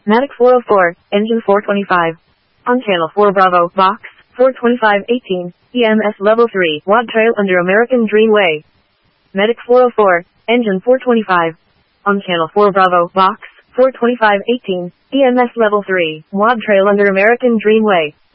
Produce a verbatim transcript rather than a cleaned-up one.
Matic four oh four, engine four twenty-five. On channel four Bravo, box, four twenty-five eighteen, E M S level three, W A D trail under American Dreamway. Matic four oh four, engine four twenty-five. On channel four Bravo, box, four twenty-five eighteen, E M S level three, W A D trail under American Dreamway.